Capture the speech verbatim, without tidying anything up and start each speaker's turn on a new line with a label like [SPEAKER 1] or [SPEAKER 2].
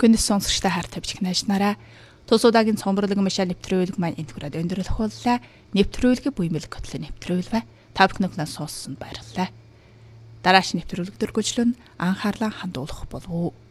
[SPEAKER 1] Гүнэс сонсогчтой хайр тавьж гнажнараа. Тус удаагийн цомборлог машаа нэвтрүүлэг маань энэ хүрээд өндөрлөх боллоо. Нэвтрүүлэг буймэл көтлөө нэвтрүүлвэ. Та бүхэн сонссонд баярлалаа. Дараач нэвтрүүлэг дөргөжлөн анхаарлаа хандуулах болов уу?